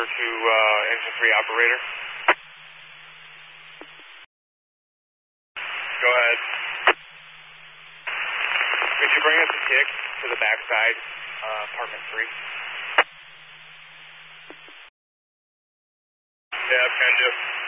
to engine 3 operator. Go ahead. Could you bring us a tick to the backside, apartment 3? Yeah, can do.